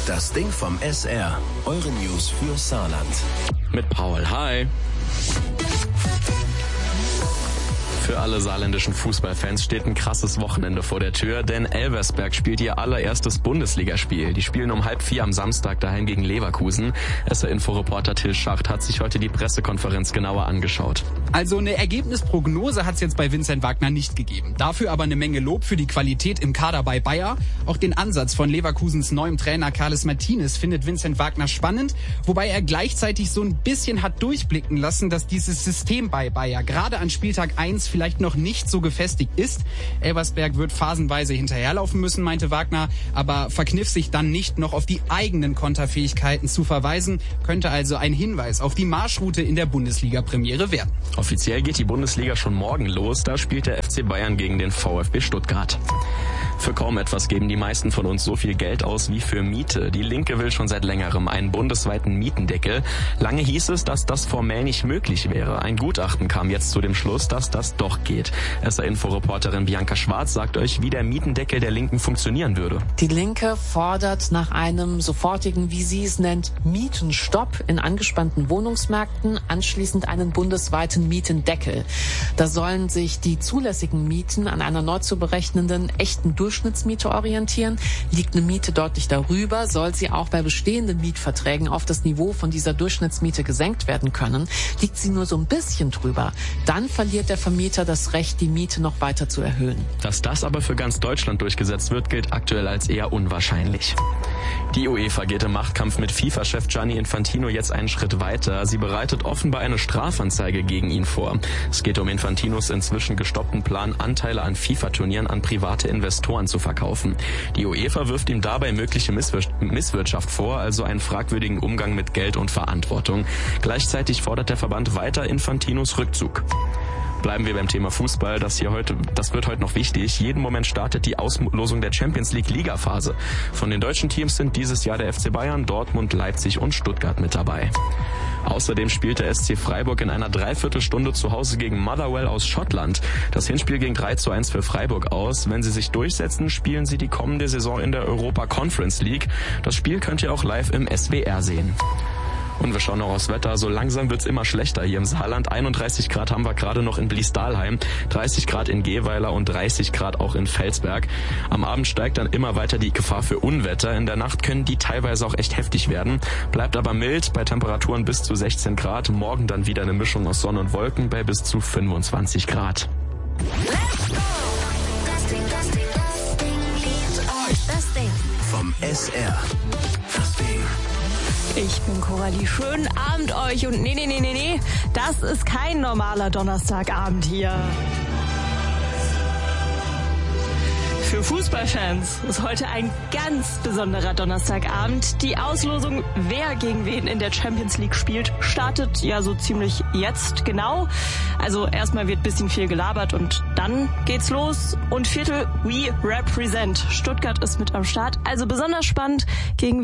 Das Ding vom SR. Eure News für Saarland. Mit Paul. Hi. Für alle saarländischen Fußballfans steht ein krasses Wochenende vor der Tür, denn Elversberg spielt ihr allererstes Bundesligaspiel. Die spielen um 3:30 am Samstag daheim gegen Leverkusen. SR-Info-Reporter Till Schacht hat sich heute die Pressekonferenz genauer angeschaut. Also eine Ergebnisprognose hat es jetzt bei Vincent Wagner nicht gegeben. Dafür aber eine Menge Lob für die Qualität im Kader bei Bayer. Auch den Ansatz von Leverkusens neuem Trainer Carles Martinez findet Vincent Wagner spannend, wobei er gleichzeitig so ein bisschen hat durchblicken lassen, dass dieses System bei Bayer gerade an Spieltag 1 vielleicht noch nicht so gefestigt ist. Elversberg wird phasenweise hinterherlaufen müssen, meinte Wagner, aber verkniff sich dann nicht noch auf die eigenen Konterfähigkeiten zu verweisen, könnte also ein Hinweis auf die Marschroute in der Bundesliga-Premiere werden. Offiziell geht die Bundesliga schon morgen los, da spielt der FC Bayern gegen den VfB Stuttgart. Für kaum etwas geben die meisten von uns so viel Geld aus wie für Miete. Die Linke will schon seit längerem einen bundesweiten Mietendeckel. Lange hieß es, dass das formell nicht möglich wäre. Ein Gutachten kam jetzt zu dem Schluss, dass das doch geht. SR-Info-Reporterin Bianca Schwarz sagt euch, wie der Mietendeckel der Linken funktionieren würde. Die Linke fordert nach einem sofortigen, wie sie es nennt, Mietenstopp in angespannten Wohnungsmärkten, anschließend einen bundesweiten Mietendeckel. Da sollen sich die zulässigen Mieten an einer neu zu berechnenden echten Durchschnittsmiete orientieren. Liegt eine Miete deutlich darüber, soll sie auch bei bestehenden Mietverträgen auf das Niveau von dieser Durchschnittsmiete gesenkt werden können. Liegt sie nur so ein bisschen drüber, dann verliert der Vermieter das Recht, die Miete noch weiter zu erhöhen. Dass das aber für ganz Deutschland durchgesetzt wird, gilt aktuell als eher unwahrscheinlich. Die UEFA geht im Machtkampf mit FIFA-Chef Gianni Infantino jetzt einen Schritt weiter. Sie bereitet offenbar eine Strafanzeige gegen ihn vor. Es geht um Infantinos inzwischen gestoppten Plan, Anteile an FIFA-Turnieren an private Investoren zu verkaufen. Die UEFA wirft ihm dabei mögliche Misswirtschaft vor, also einen fragwürdigen Umgang mit Geld und Verantwortung. Gleichzeitig fordert der Verband weiter Infantinos Rückzug. Bleiben wir beim Thema Fußball, das wird heute noch wichtig. Jeden Moment startet die Auslosung der Champions League Ligaphase. Von den deutschen Teams sind dieses Jahr der FC Bayern, Dortmund, Leipzig und Stuttgart mit dabei. Außerdem spielt der SC Freiburg in einer Dreiviertelstunde zu Hause gegen Motherwell aus Schottland. Das Hinspiel ging 3:1 für Freiburg aus. Wenn sie sich durchsetzen, spielen sie die kommende Saison in der Europa Conference League. Das Spiel könnt ihr auch live im SWR sehen. Und wir schauen noch aufs Wetter. So langsam wird's immer schlechter hier im Saarland. 31 Grad haben wir gerade noch in Bliesdahlheim, 30 Grad in Gehweiler und 30 Grad auch in Felsberg. Am Abend steigt dann immer weiter die Gefahr für Unwetter. In der Nacht können die teilweise auch echt heftig werden. Bleibt aber mild bei Temperaturen bis zu 16 Grad. Morgen dann wieder eine Mischung aus Sonne und Wolken bei bis zu 25 Grad. Das Ding vom SR. Das Ding. Ich bin Coralie. Schönen Abend euch. Und nee. Das ist kein normaler Donnerstagabend hier. Für Fußballfans ist heute ein ganz besonderer Donnerstagabend. Die Auslosung, wer gegen wen in der Champions League spielt, startet ja so ziemlich jetzt genau. Also erstmal wird ein bisschen viel gelabert und dann geht's los. Und Viertel, we represent. Stuttgart ist mit am Start. Also besonders spannend, gegen